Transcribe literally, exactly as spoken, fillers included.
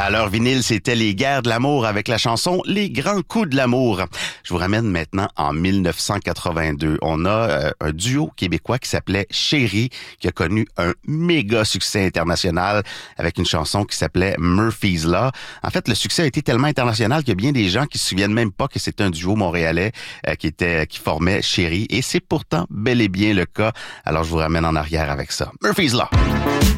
À l'heure vinyle, c'était les guerres de l'amour avec la chanson Les grands coups de l'amour. Je vous ramène maintenant en mille neuf cent quatre-vingt-deux. On a euh, un duo québécois qui s'appelait Chérie, qui a connu un méga succès international avec une chanson qui s'appelait Murphy's Law. En fait, le succès a été tellement international qu'il y a bien des gens qui se souviennent même pas que c'était un duo montréalais euh, qui était qui formait Chérie. Et c'est pourtant bel et bien le cas. Alors, je vous ramène en arrière avec ça. Murphy's Law.